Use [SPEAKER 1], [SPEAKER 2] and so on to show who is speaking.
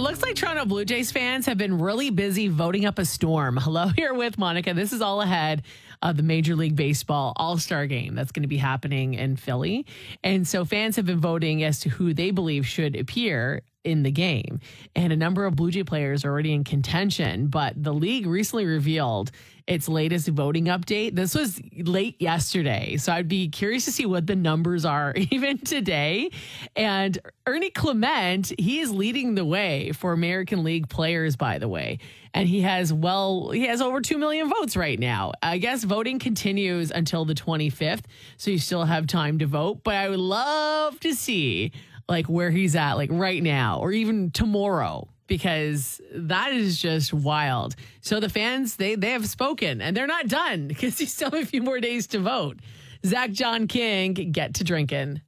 [SPEAKER 1] looks like Toronto Blue Jays fans have been really busy voting up a storm. Hello, here with Monica. This is all ahead of the Major League Baseball All-Star Game that's going to be happening in Philly. And so fans have been voting as to who they believe should appear in the game. And a number of Blue Jay players are already in contention, but the league recently revealed its latest voting update. This was late yesterday, so I'd be curious to see what the numbers are even today. And Ernie Clement, he is leading the way for American League players, by the way. And he has over 2 million votes right now. I guess voting continues until the 25th, so you still have time to vote. But I would love to see like where he's at, like right now, or even tomorrow, because that is just wild. So the fans, they have spoken, and they're not done because you still have a few more days to vote. Zach John King, get to drinking.